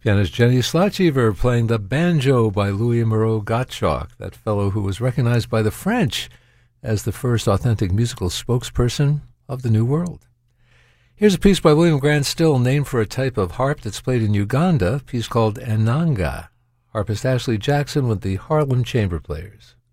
Pianist Jenny Slotchever playing the banjo by Louis Moreau Gottschalk, that fellow who was recognized by the French as the first authentic musical spokesperson of the New World. Here's a piece by William Grant Still named for a type of harp that's played in Uganda, a piece called Enanga. Harpist Ashley Jackson with the Harlem Chamber Players.